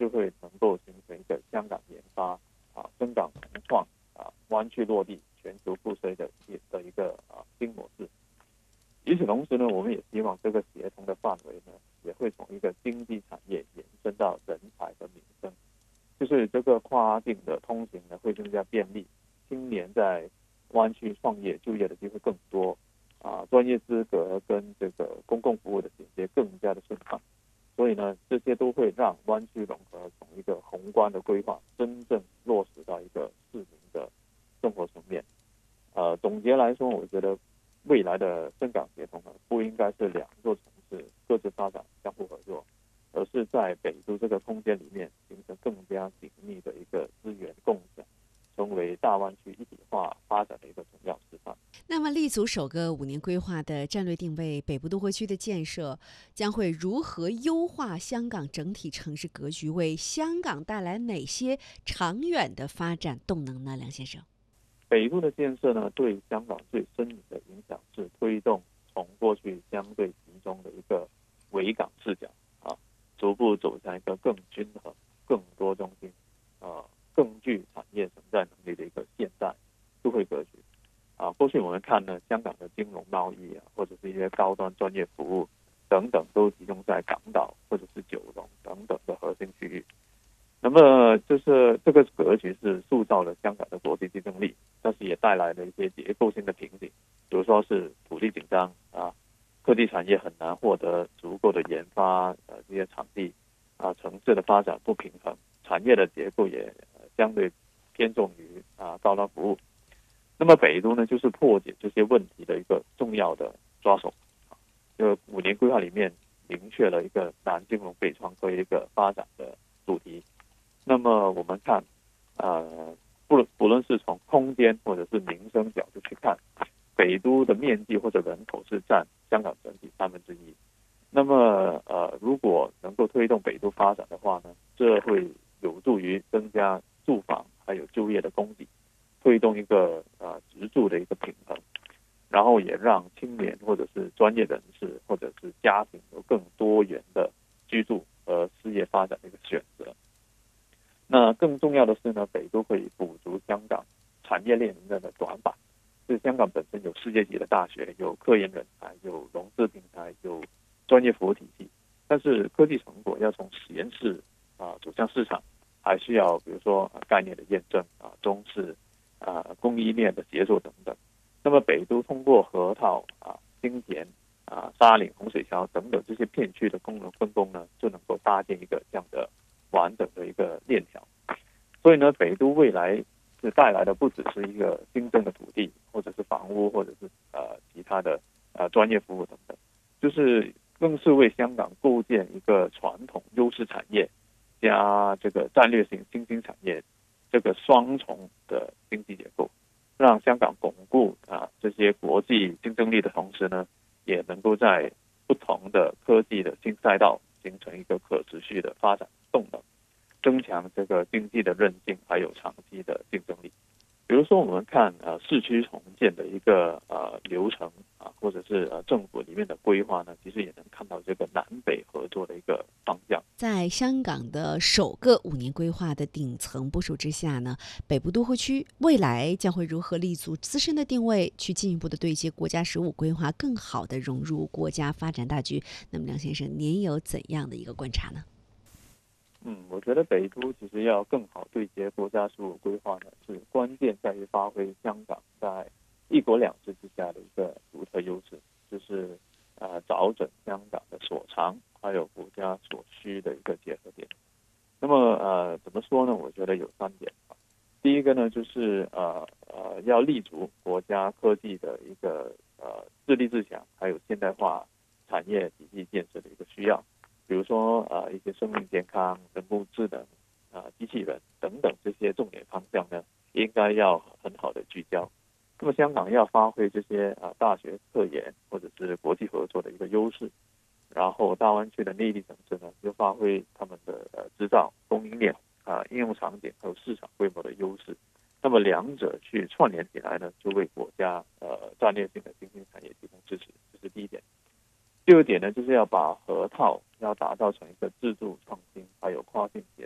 就会能够形成一个香港研发深港同创湾区落地全球赋税的一个新模式。与此同时呢，我们也希望这个协同的范围呢，也会从一个经济产业延伸到人才和民生，就是这个跨境的通行呢会更加便利，青年在湾区创业就业的机会更多，专业资格跟这个公共服务的衔接更加的顺畅。所以呢，这些都会让湾区融合从一个宏观的规划真正落实到一个市民的生活层面。总结来说，我觉得未来的深港协同呢，不应该是两座城市各自发展相互合作，而是在北都这个空间里面形成更加紧密的一个资源共享，成为大湾区一体化发展的一个重要示范。 那么，立足首个5年规划的战略定位，北部都会区的建设将会如何优化香港整体城市格局，为香港带来哪些长远的发展动能呢？梁先生， 北都的建设呢，对香港最深远的影响是推动从过去相对集中的一个维港视角逐步走向一个更均衡、更多中心、更具产业承载能力的一个现代都会格局。过去我们看呢，香港的金融贸易或者是一些高端专业服务等等，都集中在港岛或者是九龙等等的核心区域。那么就是这个格局是塑造了香港的国际竞争力，但是也带来了一些结构性的瓶颈，比如说是土地紧张科技产业很难获得足够的研发这些场地城市的发展不平衡，产业的结构也相对偏重于高端服务。那么北都呢，就是破解这些问题的一个重要的抓手。就5年规划里面明确了一个南金融北创科一个发展的主题。那么我们看，不论是从空间或者是民生角度去看，北都的面积或者人口是占香港整体1/3。那么如果能够推动北都发展的话呢，这会有助于增加住房还有就业的供给，推动一个直住的一个平衡，然后也让青年或者是专业人士或者是家庭有更多元的居住和事业发展的一个选择。那更重要的是呢，北都可以补足香港产业链的短板。就是香港本身有世界级的大学，有科研人才，有融资平台，有专业服务体系，但是科技成果要从实验室走向市场，还需要比如说概念的验证中式供应链的协作等等。那么北都通过河套新田沙岭洪水桥等等这些片区的功能分工呢，就能够搭建一个这样的完整的一个链条。所以呢，北都未来是带来的不只是一个新增的土地，或者是房屋，或者是其他的专业服务等等，就是更是为香港构建一个传统优势产业加这个战略性新兴产业这个双重的经济结构，让香港巩固这些国际竞争力的同时呢，也能够在不同的科技的新赛道形成一个可持续的发展动能，增强这个经济的韧性，还有长期的竞争力。比如说，我们看市区重建的一个流程或者是政府里面的规划呢，其实也能看到这个南北合作的一个方向。 在香港的首个5年规划的顶层部署之下呢，北部都会区未来将会如何立足自身的定位，去进一步的对接国家15规划，更好的融入国家发展大局？那么，梁先生，您有怎样的一个观察呢？ 我觉得北都其实要更好对接国家15规划呢，是关键在于发挥香港在一国两制之下的一个独特优势，就是找准香港的所长，还有国家所需的一个结合点。那么怎么说呢？我觉得有3点。第一个呢，就是要立足国家科技的一个自立自强，还有现代化产业体系建设的一个需要。比如说一些生命健康、人工智能机器人等等这些重点方向呢，应该要很好的聚焦。那么香港要发挥这些大学科研或者是国际合作的一个优势，然后大湾区的内地城市呢，就发挥他们的制造、供应链应用场景还有市场规模的优势。那么两者去串联起来呢，就为国家战略性的新兴产业提供支持，这是第一点。第二点呢，就是要把河套要打造成一个自助创新还有跨境协